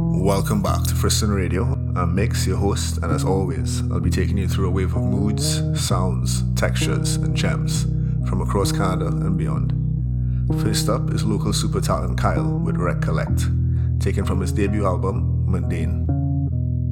Welcome back to Friston Radio. I'm Mix, your host, and as always, I'll be taking you through a wave of moods, sounds, textures, and gems from across Canada and beyond. First up is local super talent Kyle with Recollect, taken from his debut album, Mundane.